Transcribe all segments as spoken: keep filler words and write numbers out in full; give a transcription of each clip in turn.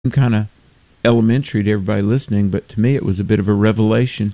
kind of elementary to everybody listening, but to me it was a bit of a revelation.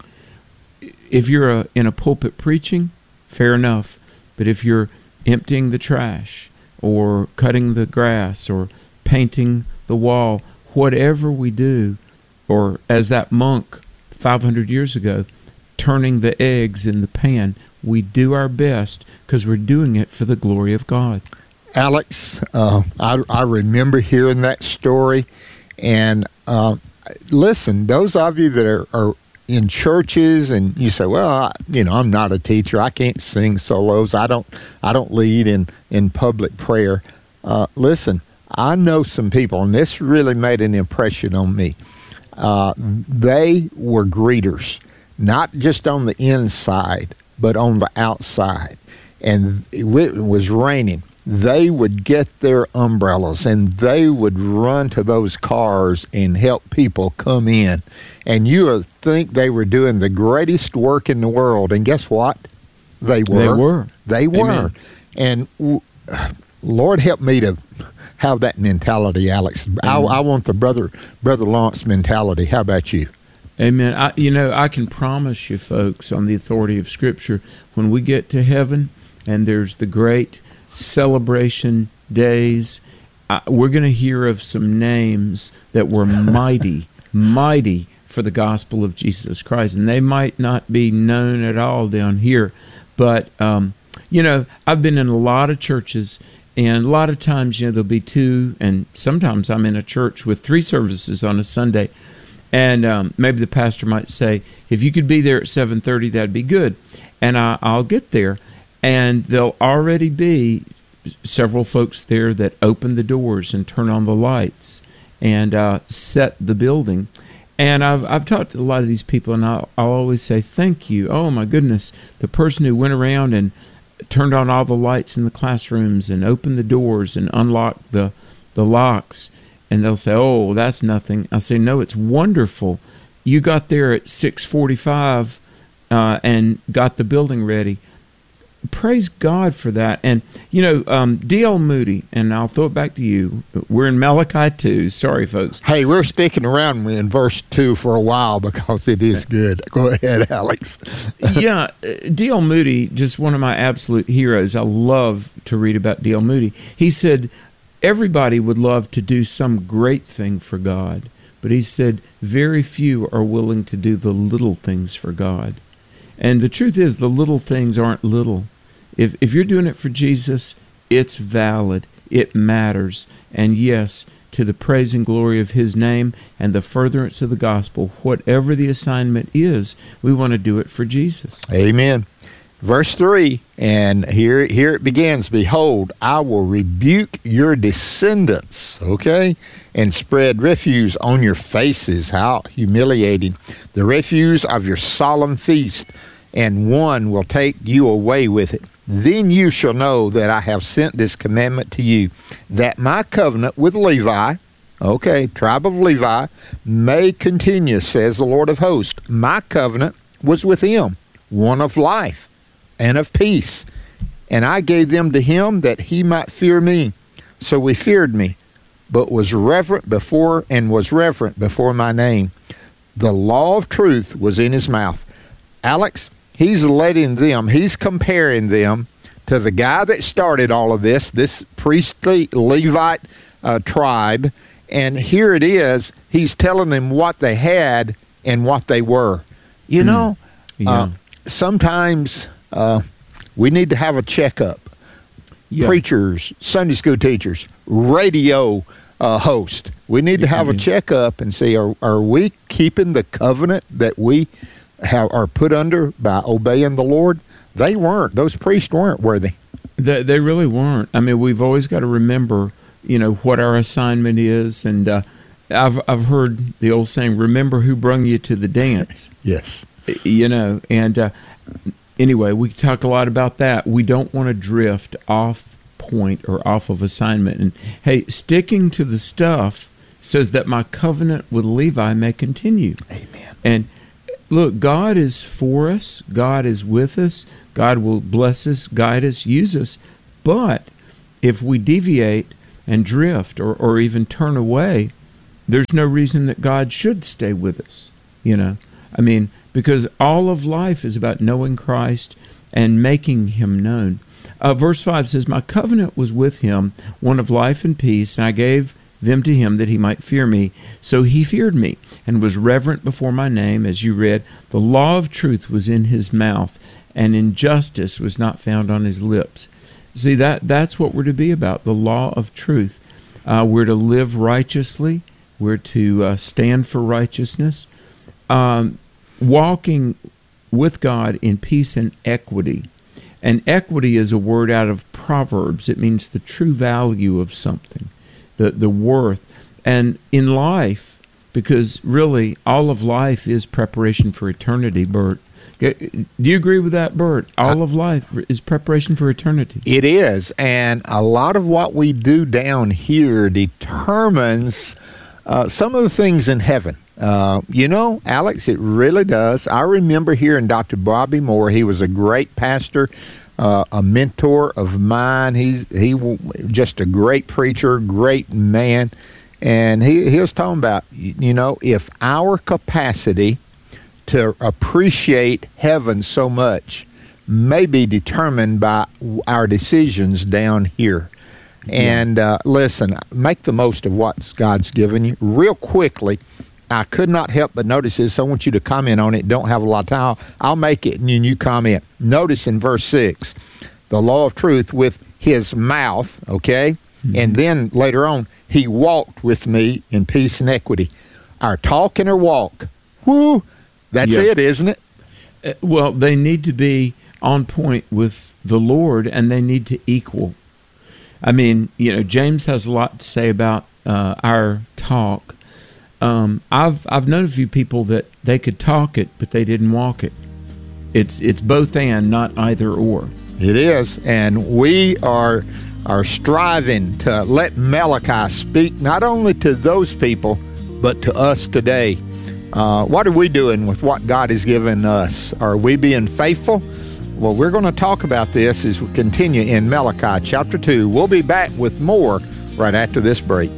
If you're a, in a pulpit preaching, fair enough. But if you're emptying the trash or cutting the grass or painting the wall, whatever we do, or as that monk five hundred years ago, turning the eggs in the pan, we do our best because we're doing it for the glory of God. Alex, uh, I, I remember hearing that story. And uh, listen, those of you that are, are in churches and you say, well, I, you know, I'm not a teacher. I can't sing solos. I don't I don't lead in, in public prayer. Uh, listen, I know some people, and this really made an impression on me. Uh, they were greeters, not just on the inside, but on the outside. And it was raining. They would get their umbrellas and they would run to those cars and help people come in. And you would think they were doing the greatest work in the world. And guess what? They were. They were. They were. Amen. And w- Lord help me to have that mentality, Alex. I, I want the brother brother Lawrence mentality. How about you? Amen. I, you know, I can promise you folks on the authority of Scripture, when we get to heaven and there's the great celebration days, uh, we're going to hear of some names that were mighty, mighty for the gospel of Jesus Christ. And they might not be known at all down here. But, um, you know, I've been in a lot of churches, and a lot of times, you know, there'll be two, and sometimes I'm in a church with three services on a Sunday. And um, maybe the pastor might say, if you could be there at seven thirty, that'd be good. And I, I'll get there. And there'll already be several folks there that open the doors and turn on the lights and uh, set the building. And I've I've talked to a lot of these people, and I'll, I'll always say, thank you. Oh, my goodness, the person who went around and turned on all the lights in the classrooms and opened the doors and unlocked the, the locks. And they'll say, oh, that's nothing. I say, no, it's wonderful. You got there at six forty-five uh, and got the building ready. Praise God for that. And, you know, um, D L Moody, and I'll throw it back to you. We're in Malachi two. Sorry, folks. Hey, we're sticking around in verse two for a while because it is good. Go ahead, Alex. Yeah, D L Moody, just one of my absolute heroes. I love to read about D L Moody. He said, everybody would love to do some great thing for God, but he said, very few are willing to do the little things for God. And the truth is, the little things aren't little. If if you're doing it for Jesus, it's valid. It matters. And yes, to the praise and glory of his name and the furtherance of the gospel, whatever the assignment is, we want to do it for Jesus. Amen. Verse three, and here, here it begins. Behold, I will rebuke your descendants, okay, and spread refuse on your faces. How humiliating. The refuse of your solemn feast, and one will take you away with it. Then you shall know that I have sent this commandment to you, that my covenant with Levi, okay, tribe of Levi, may continue, says the Lord of hosts. My covenant was with him, one of life and of peace. And I gave them to him that he might fear me. So he feared me, but was reverent before and was reverent before my name. The law of truth was in his mouth. Alex, he's letting them, he's comparing them to the guy that started all of this, this priestly Levite uh, tribe. And here it is, he's telling them what they had and what they were. You mm. know, yeah. uh, sometimes uh, we need to have a checkup. Yeah. Preachers, Sunday school teachers, radio uh, host. We need to have a checkup and see, are, are we keeping the covenant that we have, are put under by obeying the Lord? They weren't. Those priests weren't, were they? They, they really weren't. I mean, we've always got to remember, you know, what our assignment is. And uh, I've I've heard the old saying, remember who brung you to the dance. Yes. You know, and uh, anyway, we talk a lot about that. We don't want to drift off point or off of assignment. And hey, sticking to the stuff says that my covenant with Levi may continue. Amen. And look, God is for us. God is with us. God will bless us, guide us, use us. But if we deviate and drift or, or even turn away, there's no reason that God should stay with us, you know. I mean, because all of life is about knowing Christ and making him known. Uh, verse five says, my covenant was with him, one of life and peace, and I gave them to him that he might fear me. So he feared me and was reverent before my name. As you read, the law of truth was in his mouth, and injustice was not found on his lips. See, that that's what we're to be about, the law of truth. Uh, we're to live righteously. We're to uh, stand for righteousness. Um, walking with God in peace and equity. And equity is a word out of Proverbs. It means the true value of something, the, the worth. And in life, because really all of life is preparation for eternity, Bert. Do you agree with that, Bert? All of life is preparation for eternity. It is, and a lot of what we do down here determines uh, some of the things in heaven. Uh, you know, Alex, it really does. I remember hearing Doctor Bobby Moore. He was a great pastor, uh, a mentor of mine. He's he just a great preacher, great man, and he he was talking about, you know, if our capacity to appreciate heaven so much may be determined by our decisions down here. And uh, listen, make the most of what God's given you. Real quickly, I could not help but notice this. I want you to comment on it. Don't have a lot of time. I'll make it and you comment. Notice in verse six, the law of truth with his mouth, okay? Mm-hmm. And then later on, he walked with me in peace and equity. Our talk and our walk. Whoo! That's yeah. it, isn't it? Uh, well, they need to be on point with the Lord, and they need to equal. I mean, you know, James has a lot to say about uh, our talk. Um, I've I've known a few people that they could talk it, but they didn't walk it. It's it's both and, not either or. It is, and we are are striving to let Malachi speak not only to those people, but to us today. Uh, what are we doing with what God has given us? Are we being faithful? Well, we're going to talk about this as we continue in Malachi chapter two. We'll be back with more right after this break.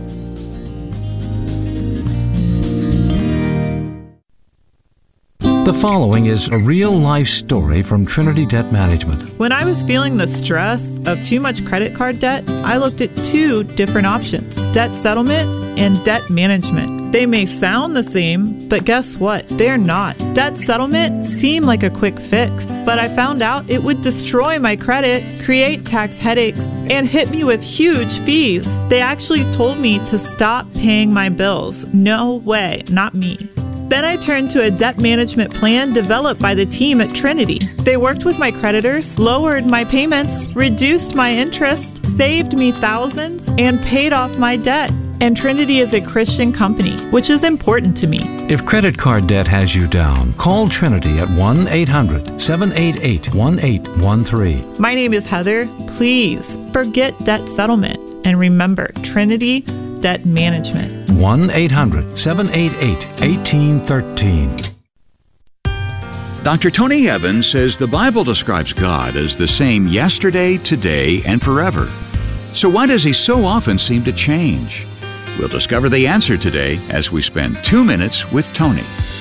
The following is a real-life story from Trinity Debt Management. When I was feeling the stress of too much credit card debt, I looked at two different options: debt settlement and debt management. They may sound the same, but guess what? They're not. Debt settlement seemed like a quick fix, but I found out it would destroy my credit, create tax headaches, and hit me with huge fees. They actually told me to stop paying my bills. No way, not me. Then I turned to a debt management plan developed by the team at Trinity. They worked with my creditors, lowered my payments, reduced my interest, saved me thousands, and paid off my debt. And Trinity is a Christian company, which is important to me. If credit card debt has you down, call Trinity at one eight hundred seven eight eight one eight one three. My name is Heather. Please forget debt settlement and remember Trinity Debt Management. one eight hundred seven eight eight one eight one three. Doctor Tony Evans says the Bible describes God as the same yesterday, today, and forever. So why does he so often seem to change? We'll discover the answer today as we spend two minutes with Tony.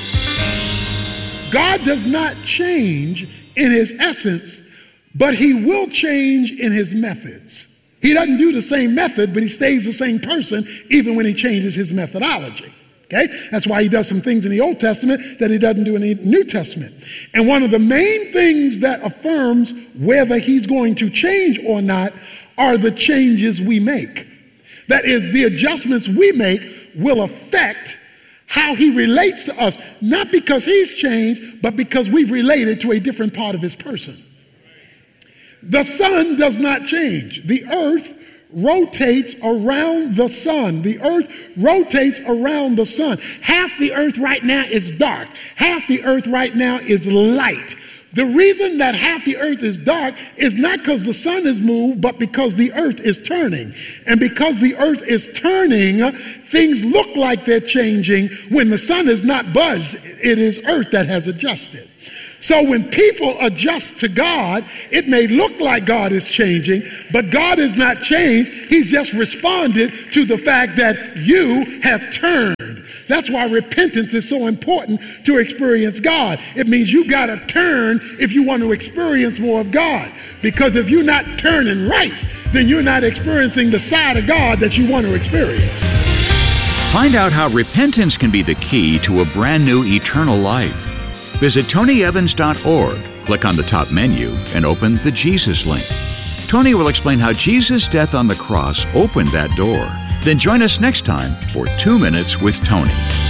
God does not change in his essence, but he will change in his methods. He doesn't do the same method, but he stays the same person even when he changes his methodology. Okay? That's why he does some things in the Old Testament that he doesn't do in the New Testament. And one of the main things that affirms whether he's going to change or not are the changes we make. That is, the adjustments we make will affect how he relates to us, not because he's changed, but because we've related to a different part of his person. The sun does not change. The earth rotates around the sun. The earth rotates around the sun. Half the earth right now is dark. Half the earth right now is light. The reason that half the earth is dark is not because the sun is moved, but because the earth is turning. And because the earth is turning, things look like they're changing when the sun is not budged. It is earth that has adjusted. So when people adjust to God, it may look like God is changing, but God is not changed. He's just responded to the fact that you have turned. That's why repentance is so important to experience God. It means you got to turn if you want to experience more of God. Because if you're not turning right, then you're not experiencing the side of God that you want to experience. Find out how repentance can be the key to a brand new eternal life. Visit tony evans dot org, click on the top menu, and open the Jesus link. Tony will explain how Jesus' death on the cross opened that door. Then join us next time for Two Minutes with Tony.